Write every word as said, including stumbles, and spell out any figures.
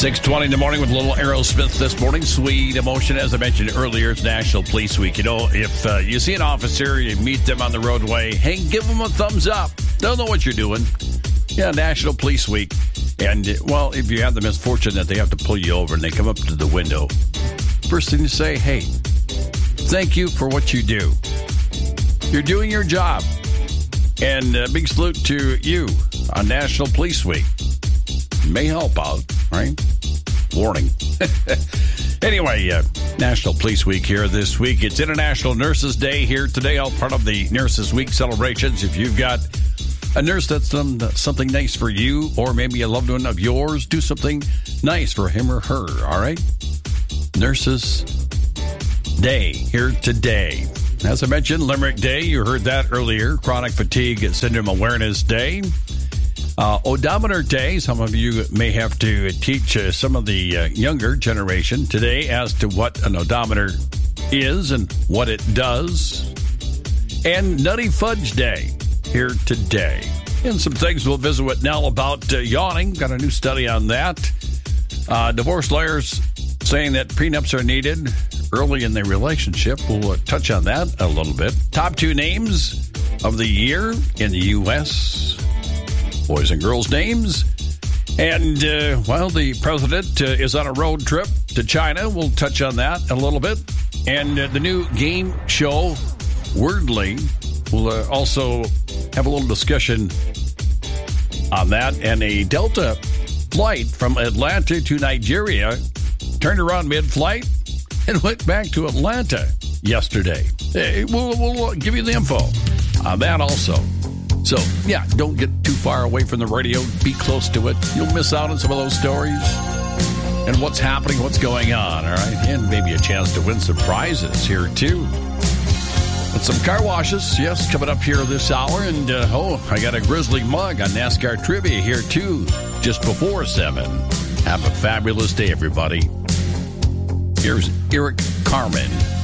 six twenty in the morning with a little Aerosmith this morning. Sweet Emotion, as I mentioned earlier, it's National Police Week. You know, if uh, you see an officer, you meet them on the roadway, hey, give them a thumbs up. They'll know what you're doing. Yeah, National Police Week. And, well, if you have the misfortune that they have to pull you over and they come up to the window, first thing to say, hey, thank you for what you do. You're doing your job. And a big salute to you on National Police Week. May help out, right? Warning. Anyway, uh, National Police Week here this week. It's International Nurses Day here today, all part of the Nurses Week celebrations. If you've got a nurse that's done something nice for you, or maybe a loved one of yours, do something nice for him or her, all right? Nurses Day here today. As I mentioned, Limerick Day, you heard that earlier. Chronic Fatigue Syndrome Awareness Day. Uh, Odometer Day, some of you may have to teach uh, some of the uh, younger generation today as to what an odometer is and what it does. And Nutty Fudge Day here today. And some things we'll visit with Nell about uh, yawning. Got a new study on that. Uh, divorce lawyers saying that prenups are needed early in the relationship. We'll uh, touch on that a little bit. Top two names of the year in the U S Boys and girls' names. And, uh, well, the president uh, is on a road trip to China. We'll touch on that a little bit. And uh, the new game show, Wordly, we'll uh, also have a little discussion on that. And a Delta flight from Atlanta to Nigeria turned around mid-flight and went back to Atlanta yesterday. Hey, we'll, we'll give you the info on that also. So, yeah, don't get too far away from the radio. Be close to it. You'll miss out on some of those stories and what's happening, what's going on, all right? And maybe a chance to win some prizes here, too. But some car washes, yes, coming up here this hour. And, uh, oh, I got a Grizzly mug on NASCAR Trivia here, too, just before seven. Have a fabulous day, everybody. Here's Eric Carmen.